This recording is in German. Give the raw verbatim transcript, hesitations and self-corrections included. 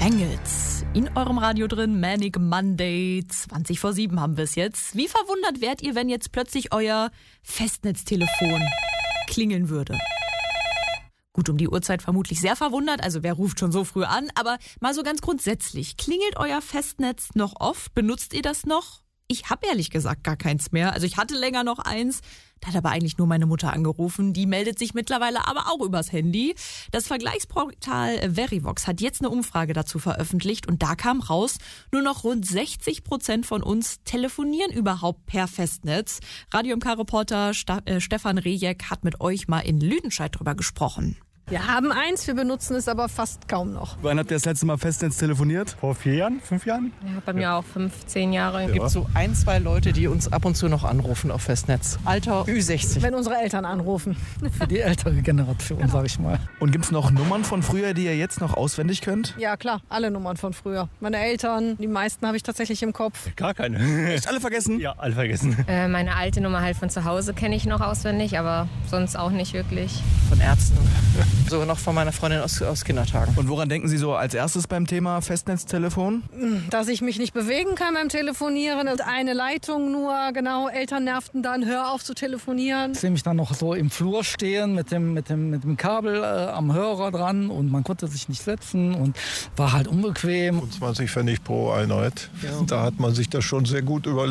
Bangles. In eurem Radio drin, Manic Monday, zwanzig vor sieben haben wir es jetzt. Wie verwundert wärt ihr, wenn jetzt plötzlich euer Festnetztelefon klingeln würde? Gut, um die Uhrzeit vermutlich sehr verwundert, also wer ruft schon so früh an, aber mal so ganz grundsätzlich, klingelt euer Festnetz noch oft? Benutzt ihr das noch? Ich habe ehrlich gesagt gar keins mehr. Also ich hatte länger noch eins, da hat aber eigentlich nur meine Mutter angerufen. Die meldet sich mittlerweile aber auch übers Handy. Das Vergleichsportal Verivox hat jetzt eine Umfrage dazu veröffentlicht und da kam raus, nur noch rund sechzig Prozent von uns telefonieren überhaupt per Festnetz. Radio M K-Reporter Sta- äh, Stefan Rejek hat mit euch mal in Lüdenscheid drüber gesprochen. Wir haben eins, wir benutzen es aber fast kaum noch. Wann habt ihr das letzte Mal Festnetz telefoniert? Vor vier Jahren, fünf Jahren? Ja, bei mir auch fünfzehn Jahre. Es gibt so ein, zwei Leute, die uns ab und zu noch anrufen auf Festnetz. Alter Ü sechzig. Wenn unsere Eltern anrufen. Für die ältere Generation, genau. Sag ich mal. Und gibt's noch Nummern von früher, die ihr jetzt noch auswendig könnt? Ja klar, alle Nummern von früher. Meine Eltern, die meisten habe ich tatsächlich im Kopf. Gar keine. Echt alle vergessen? Ja, alle vergessen. Äh, meine alte Nummer halt von zu Hause kenne ich noch auswendig, aber sonst auch nicht wirklich. Von Ärzten. Sogar noch von meiner Freundin aus, aus Kindertagen. Und woran denken Sie so als erstes beim Thema Festnetztelefon? Dass ich mich nicht bewegen kann beim Telefonieren und eine Leitung nur, genau, Eltern nervten dann, hör auf zu telefonieren. Ich sehe mich dann noch so im Flur stehen mit dem, mit dem, mit dem Kabel äh, am Hörer dran und man konnte sich nicht setzen und war halt unbequem. zwanzig Pfennig pro Einheit. Da hat man sich das schon sehr gut überlegt.